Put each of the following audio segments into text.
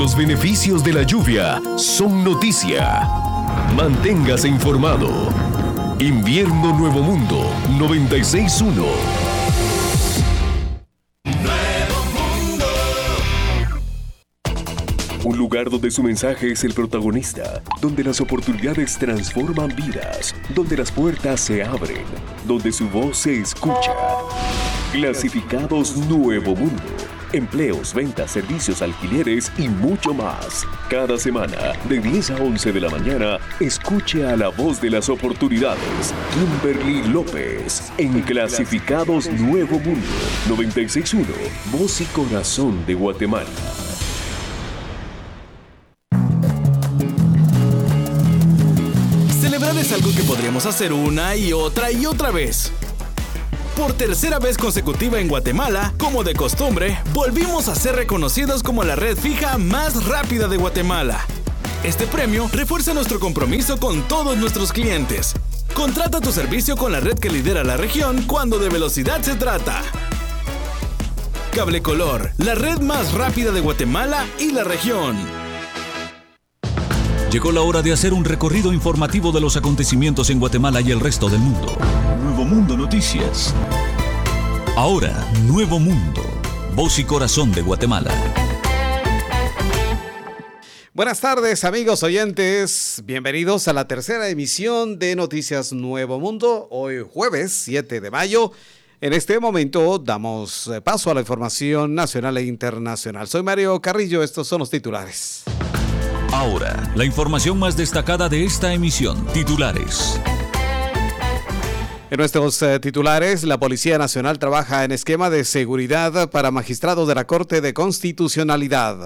los beneficios de la lluvia son noticia. Manténgase informado. Invierno Nuevo Mundo 96.1. Un lugar donde su mensaje es el protagonista, donde las oportunidades transforman vidas, donde las puertas se abren, donde su voz se escucha. Clasificados Nuevo Mundo. Empleos, ventas, servicios, alquileres y mucho más. Cada semana, de 10 a 11 de la mañana, escuche a la voz de las oportunidades, Kimberly López, en Clasificados Nuevo Mundo 96.1, voz y corazón de Guatemala. Celebrar es algo que podríamos hacer una y otra vez. Por tercera vez consecutiva en Guatemala, como de costumbre, volvimos a ser reconocidos como la red fija más rápida de Guatemala. Este premio refuerza nuestro compromiso con todos nuestros clientes. Contrata tu servicio con la red que lidera la región cuando de velocidad se trata. Cablecolor, la red más rápida de Guatemala y la región. Llegó la hora de hacer un recorrido informativo de los acontecimientos en Guatemala y el resto del mundo. Nuevo Mundo Noticias. Ahora, Nuevo Mundo, voz y corazón de Guatemala. Buenas tardes, amigos oyentes. Bienvenidos a la tercera emisión de Noticias Nuevo Mundo. Hoy jueves 7 de mayo. En este momento damos paso a la información nacional e internacional. Soy Mario Carrillo, estos son los titulares. Ahora, la información más destacada de esta emisión. Titulares. En nuestros titulares, la Policía Nacional trabaja en esquema de seguridad para magistrados de la Corte de Constitucionalidad.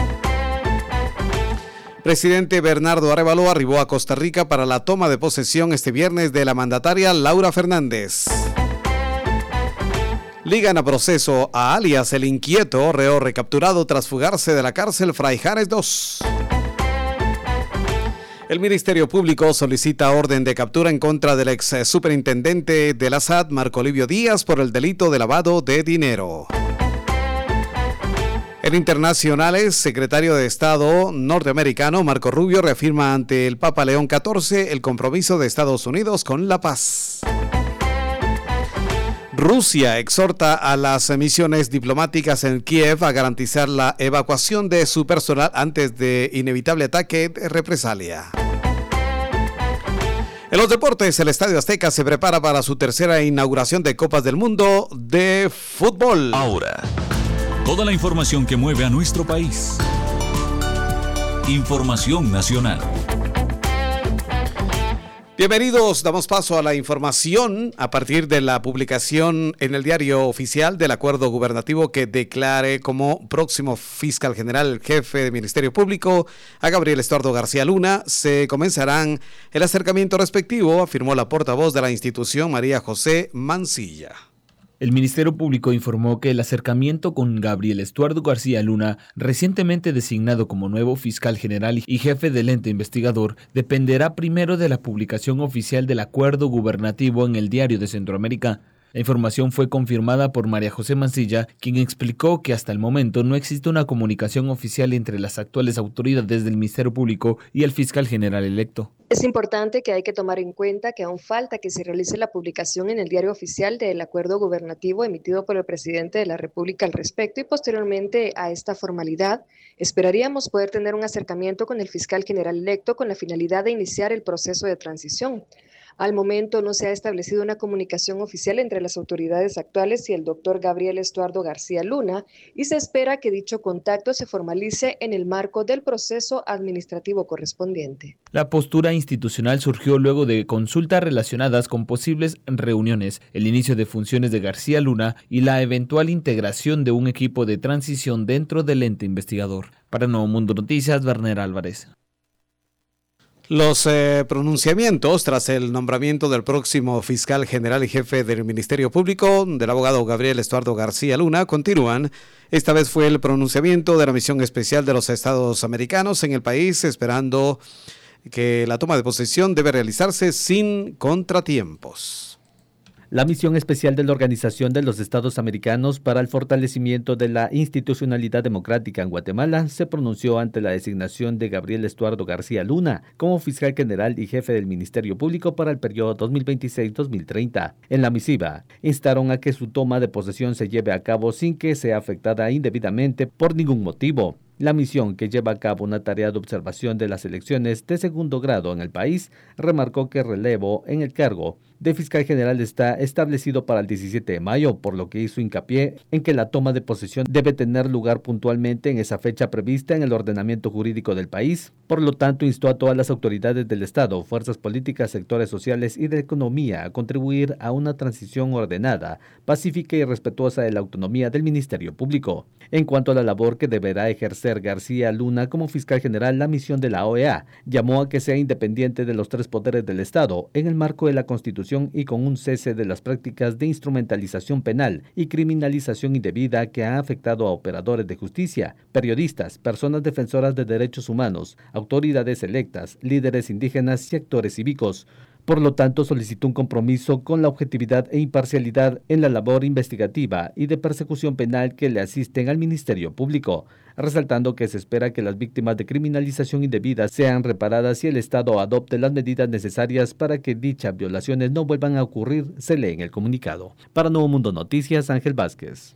Presidente Bernardo Arévalo arribó a Costa Rica para la toma de posesión este viernes de la mandataria Laura Fernández. Ligan a proceso a alias El Inquieto, reo recapturado tras fugarse de la cárcel Fray Janes II. El Ministerio Público solicita orden de captura en contra del ex superintendente de la SAT, Marco Livio Díaz, por el delito de lavado de dinero. En internacionales, secretario de Estado norteamericano Marco Rubio reafirma ante el Papa León XIV el compromiso de Estados Unidos con la paz. Rusia exhorta a las misiones diplomáticas en Kiev a garantizar la evacuación de su personal antes de inevitable ataque de represalia. En los deportes, el Estadio Azteca se prepara para su tercera inauguración de Copas del Mundo de fútbol. Ahora, toda la información que mueve a nuestro país. Información nacional. Bienvenidos, damos paso a la información a partir de la publicación en el diario oficial del acuerdo gubernativo que declare como próximo fiscal general jefe del Ministerio Público a Gabriel Estuardo García Luna. Se comenzarán el acercamiento respectivo, afirmó la portavoz de la institución María José Mancilla. El Ministerio Público informó que el acercamiento con Gabriel Estuardo García Luna, recientemente designado como nuevo fiscal general y jefe del ente investigador, dependerá primero de la publicación oficial del acuerdo gubernativo en el Diario de Centroamérica. La información fue confirmada por María José Mancilla, quien explicó que hasta el momento no existe una comunicación oficial entre las actuales autoridades del Ministerio Público y el fiscal general electo. Es importante que hay que tomar en cuenta que aún falta que se realice la publicación en el diario oficial del acuerdo gubernativo emitido por el presidente de la República al respecto y posteriormente a esta formalidad esperaríamos poder tener un acercamiento con el fiscal general electo con la finalidad de iniciar el proceso de transición. Al momento no se ha establecido una comunicación oficial entre las autoridades actuales y el doctor Gabriel Estuardo García Luna y se espera que dicho contacto se formalice en el marco del proceso administrativo correspondiente. La postura institucional surgió luego de consultas relacionadas con posibles reuniones, el inicio de funciones de García Luna y la eventual integración de un equipo de transición dentro del ente investigador. Para Nuevo Mundo Noticias, Werner Álvarez. Los pronunciamientos tras el nombramiento del próximo fiscal general y jefe del Ministerio Público, del abogado Gabriel Estuardo García Luna, continúan. Esta vez fue el pronunciamiento de la misión especial de los Estados Americanos en el país, esperando que la toma de posesión debe realizarse sin contratiempos. La misión especial de la Organización de los Estados Americanos para el fortalecimiento de la institucionalidad democrática en Guatemala se pronunció ante la designación de Gabriel Estuardo García Luna como fiscal general y jefe del Ministerio Público para el periodo 2026-2030. En la misiva, instaron a que su toma de posesión se lleve a cabo sin que sea afectada indebidamente por ningún motivo. La misión, que lleva a cabo una tarea de observación de las elecciones de segundo grado en el país, remarcó que el relevo en el cargo de fiscal general está establecido para el 17 de mayo, por lo que hizo hincapié en que la toma de posesión debe tener lugar puntualmente en esa fecha prevista en el ordenamiento jurídico del país. Por lo tanto, instó a todas las autoridades del Estado, fuerzas políticas, sectores sociales y de economía a contribuir a una transición ordenada, pacífica y respetuosa de la autonomía del Ministerio Público. En cuanto a la labor que deberá ejercer García Luna como fiscal general, la misión de la OEA llamó a que sea independiente de los tres poderes del Estado en el marco de la Constitución y con un cese de las prácticas de instrumentalización penal y criminalización indebida que ha afectado a operadores de justicia, periodistas, personas defensoras de derechos humanos, autoridades electas, líderes indígenas y actores cívicos. Por lo tanto, solicitó un compromiso con la objetividad e imparcialidad en la labor investigativa y de persecución penal que le asisten al Ministerio Público, resaltando que se espera que las víctimas de criminalización indebida sean reparadas y el Estado adopte las medidas necesarias para que dichas violaciones no vuelvan a ocurrir, se lee en el comunicado. Para Nuevo Mundo Noticias, Ángel Vázquez.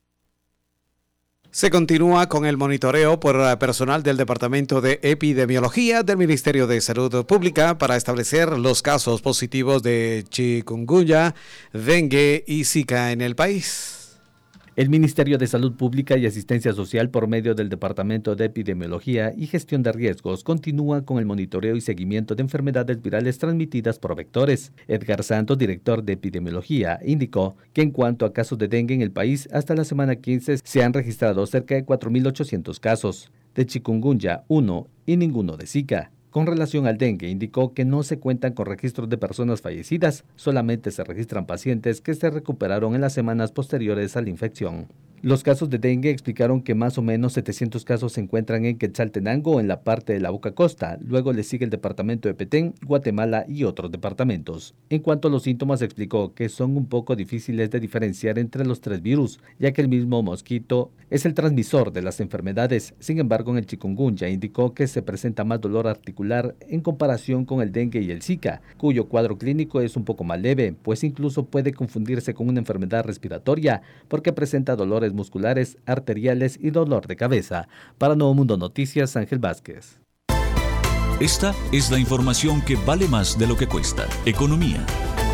Se continúa con el monitoreo por personal del Departamento de Epidemiología del Ministerio de Salud Pública para establecer los casos positivos de chikungunya, dengue y zika en el país. El Ministerio de Salud Pública y Asistencia Social, por medio del Departamento de Epidemiología y Gestión de Riesgos, continúa con el monitoreo y seguimiento de enfermedades virales transmitidas por vectores. Edgar Santos, director de Epidemiología, indicó que en cuanto a casos de dengue en el país, hasta la semana 15 se han registrado cerca de 4.800 casos, de chikungunya 1 y ninguno de zika. Con relación al dengue, indicó que no se cuentan con registros de personas fallecidas, solamente se registran pacientes que se recuperaron en las semanas posteriores a la infección. Los casos de dengue explicaron que más o menos 700 casos se encuentran en Quetzaltenango, en la parte de la Boca Costa. Luego le sigue el departamento de Petén, Guatemala y otros departamentos. En cuanto a los síntomas, explicó que son un poco difíciles de diferenciar entre los tres virus, ya que el mismo mosquito es el transmisor de las enfermedades. Sin embargo, en el chikungunya indicó que se presenta más dolor articular en comparación con el dengue y el zika, cuyo cuadro clínico es un poco más leve, pues incluso puede confundirse con una enfermedad respiratoria, porque presenta dolores musculares, arteriales y dolor de cabeza. Para Nuevo Mundo Noticias, Ángel Vázquez. Esta es la información que vale más de lo que cuesta. Economía.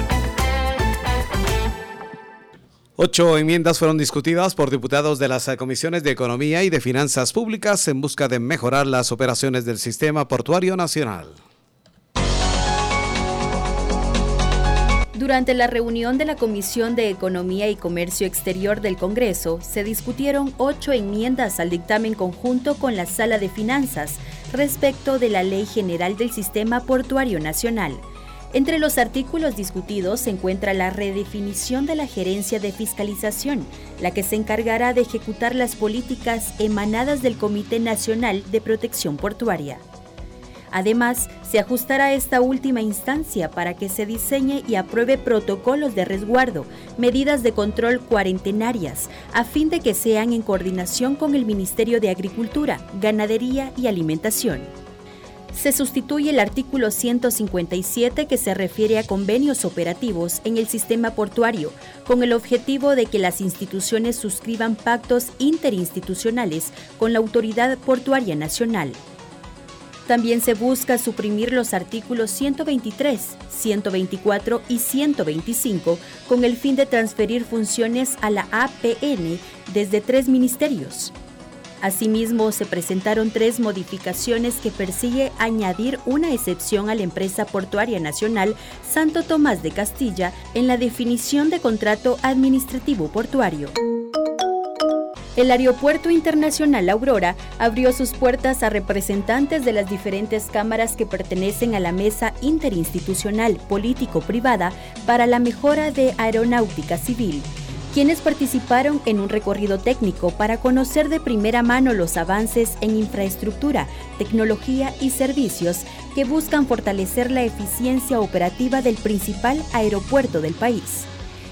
8 enmiendas fueron discutidas por diputados de las comisiones de Economía y de Finanzas Públicas en busca de mejorar las operaciones del sistema portuario nacional. Durante la reunión de la Comisión de Economía y Comercio Exterior del Congreso, se discutieron 8 enmiendas al dictamen conjunto con la Sala de Finanzas respecto de la Ley General del Sistema Portuario Nacional. Entre los artículos discutidos se encuentra la redefinición de la gerencia de fiscalización, la que se encargará de ejecutar las políticas emanadas del Comité Nacional de Protección Portuaria. Además, se ajustará esta última instancia para que se diseñe y apruebe protocolos de resguardo, medidas de control cuarentenarias, a fin de que sean en coordinación con el Ministerio de Agricultura, Ganadería y Alimentación. Se sustituye el artículo 157 que se refiere a convenios operativos en el sistema portuario, con el objetivo de que las instituciones suscriban pactos interinstitucionales con la Autoridad Portuaria Nacional. También se busca suprimir los artículos 123, 124 y 125 con el fin de transferir funciones a la APN desde 3 ministerios. Asimismo, se presentaron 3 modificaciones que persigue añadir una excepción a la empresa portuaria nacional Santo Tomás de Castilla en la definición de contrato administrativo portuario. El Aeropuerto Internacional Aurora abrió sus puertas a representantes de las diferentes cámaras que pertenecen a la Mesa Interinstitucional Político-Privada para la Mejora de Aeronáutica Civil, quienes participaron en un recorrido técnico para conocer de primera mano los avances en infraestructura, tecnología y servicios que buscan fortalecer la eficiencia operativa del principal aeropuerto del país.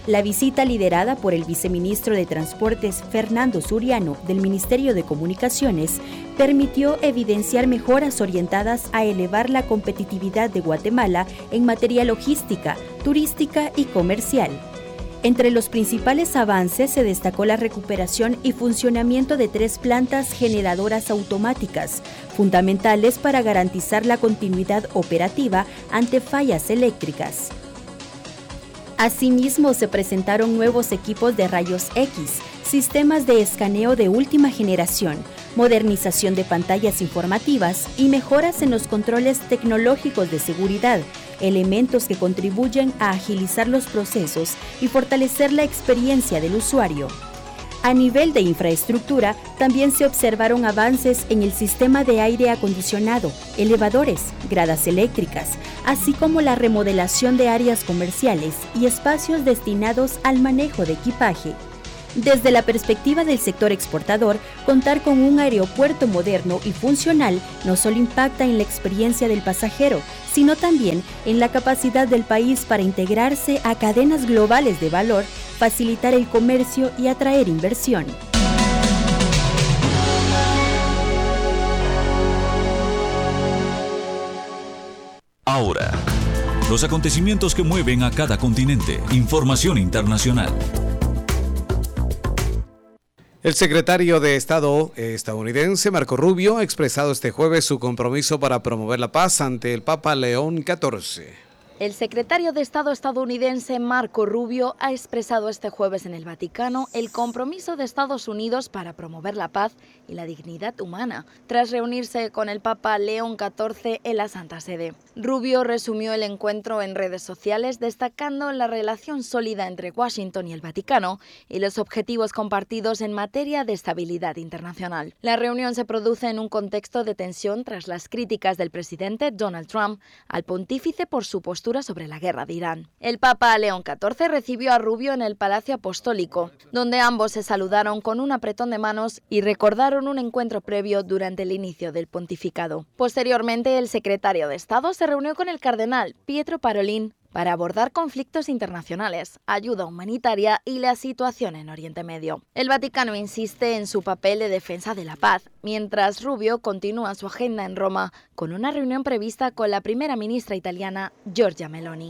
La visita, liderada por el viceministro de Transportes Fernando Suriano del Ministerio de Comunicaciones, permitió evidenciar mejoras orientadas a elevar la competitividad de Guatemala en materia logística, turística y comercial. Entre los principales avances se destacó la recuperación y funcionamiento de 3 plantas generadoras automáticas, fundamentales para garantizar la continuidad operativa ante fallas eléctricas. Asimismo, se presentaron nuevos equipos de rayos X, sistemas de escaneo de última generación, modernización de pantallas informativas y mejoras en los controles tecnológicos de seguridad, elementos que contribuyen a agilizar los procesos y fortalecer la experiencia del usuario. A nivel de infraestructura, también se observaron avances en el sistema de aire acondicionado, elevadores, gradas eléctricas, así como la remodelación de áreas comerciales y espacios destinados al manejo de equipaje. Desde la perspectiva del sector exportador, contar con un aeropuerto moderno y funcional no solo impacta en la experiencia del pasajero, sino también en la capacidad del país para integrarse a cadenas globales de valor, facilitar el comercio y atraer inversión. Ahora, los acontecimientos que mueven a cada continente. Información internacional. El secretario de Estado estadounidense Marco Rubio ha expresado este jueves su compromiso para promover la paz ante el Papa León XIV. El secretario de Estado estadounidense Marco Rubio ha expresado este jueves en el Vaticano el compromiso de Estados Unidos para promover la paz y la dignidad humana, tras reunirse con el Papa León XIV en la Santa Sede. Rubio resumió el encuentro en redes sociales destacando la relación sólida entre Washington y el Vaticano y los objetivos compartidos en materia de estabilidad internacional. La reunión se produce en un contexto de tensión tras las críticas del presidente Donald Trump al pontífice por su postura sobre la guerra de Irán. El Papa León XIV recibió a Rubio en el Palacio Apostólico, donde ambos se saludaron con un apretón de manos y recordaron un encuentro previo durante el inicio del pontificado. Posteriormente, el secretario de Estado se reunió con el cardenal Pietro Parolin para abordar conflictos internacionales, ayuda humanitaria y la situación en Oriente Medio. El Vaticano insiste en su papel de defensa de la paz, mientras Rubio continúa su agenda en Roma con una reunión prevista con la primera ministra italiana Giorgia Meloni.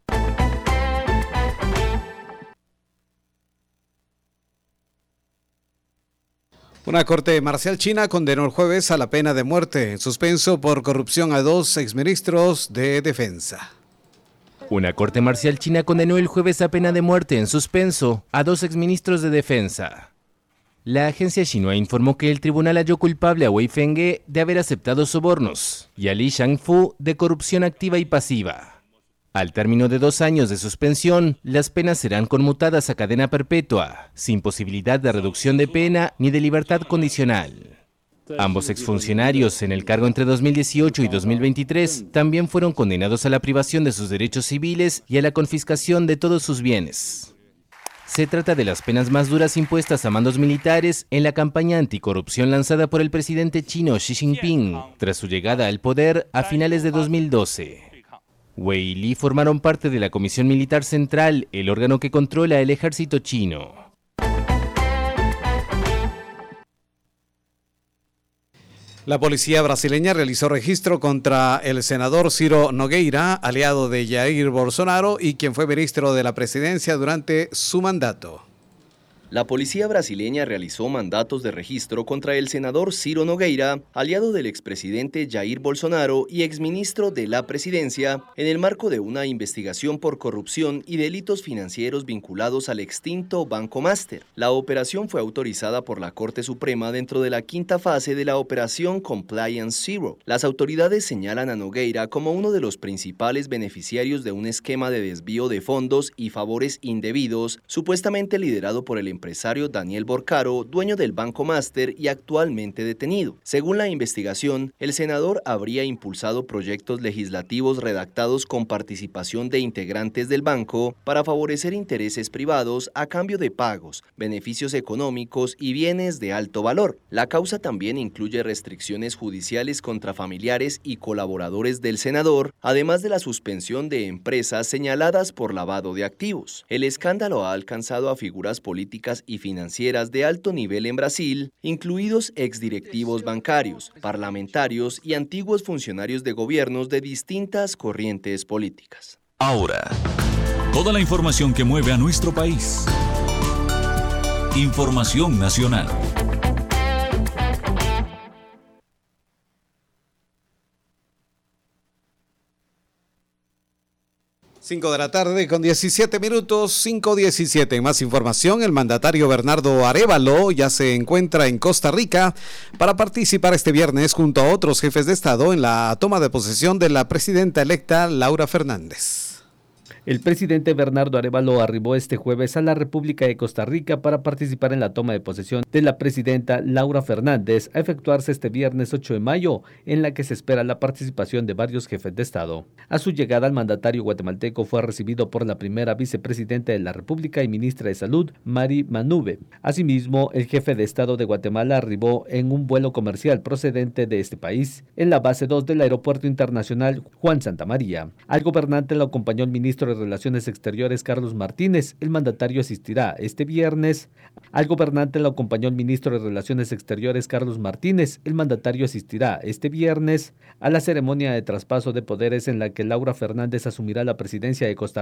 Una corte marcial china condenó el jueves a la pena de muerte en suspenso por corrupción a 2 exministros de Defensa. Una corte marcial china condenó el jueves a pena de muerte en suspenso a 2 exministros de Defensa. La agencia Xinhua informó que el tribunal halló culpable a Wei Fenghe de haber aceptado sobornos y a Li Shangfu de corrupción activa y pasiva. Al término de 2 años de suspensión, las penas serán conmutadas a cadena perpetua, sin posibilidad de reducción de pena ni de libertad condicional. Ambos exfuncionarios, en el cargo entre 2018 y 2023, también fueron condenados a la privación de sus derechos civiles y a la confiscación de todos sus bienes. Se trata de las penas más duras impuestas a mandos militares en la campaña anticorrupción lanzada por el presidente chino Xi Jinping, tras su llegada al poder a finales de 2012. Wei y Li formaron parte de la Comisión Militar Central, el órgano que controla el ejército chino. La policía brasileña realizó registro contra el senador Ciro Nogueira, aliado de Jair Bolsonaro y quien fue ministro de la presidencia durante su mandato. La policía brasileña realizó mandatos de registro contra el senador Ciro Nogueira, aliado del expresidente Jair Bolsonaro y exministro de la presidencia, en el marco de una investigación por corrupción y delitos financieros vinculados al extinto Banco Master. La operación fue autorizada por la Corte Suprema dentro de la 5ª fase de la operación Compliance Zero. Las autoridades señalan a Nogueira como uno de los principales beneficiarios de un esquema de desvío de fondos y favores indebidos, supuestamente liderado por el empresario empresario Daniel Borcaro, dueño del Banco Master y actualmente detenido. Según la investigación, el senador habría impulsado proyectos legislativos redactados con participación de integrantes del banco para favorecer intereses privados a cambio de pagos, beneficios económicos y bienes de alto valor. La causa también incluye restricciones judiciales contra familiares y colaboradores del senador, además de la suspensión de empresas señaladas por lavado de activos. El escándalo ha alcanzado a figuras políticas y financieras de alto nivel en Brasil, incluidos exdirectivos bancarios, parlamentarios y antiguos funcionarios de gobiernos de distintas corrientes políticas. Ahora, toda la información que mueve a nuestro país. Información nacional. Cinco de la tarde con 17 minutos, 5:17. Más información, el mandatario Bernardo Arévalo ya se encuentra en Costa Rica para participar este viernes junto a otros jefes de Estado en la toma de posesión de la presidenta electa Laura Fernández. El presidente Bernardo Arévalo arribó este jueves a la República de Costa Rica para participar en la toma de posesión de la presidenta Laura Fernández, a efectuarse este viernes 8 de mayo, en la que se espera la participación de varios jefes de Estado. A su llegada, el mandatario guatemalteco fue recibido por la primera vicepresidenta de la República y ministra de Salud, Mari Manube. Asimismo, el jefe de Estado de Guatemala arribó en un vuelo comercial procedente de este país, en la base 2 del Aeropuerto Internacional Juan Santamaría. Al gobernante lo acompañó el ministro de Relaciones Exteriores Carlos Martínez. El mandatario asistirá este viernes. Al gobernante lo acompañó el ministro de Relaciones Exteriores Carlos Martínez. El mandatario asistirá este viernes a la ceremonia de traspaso de poderes en la que Laura Fernández asumirá la presidencia de Costa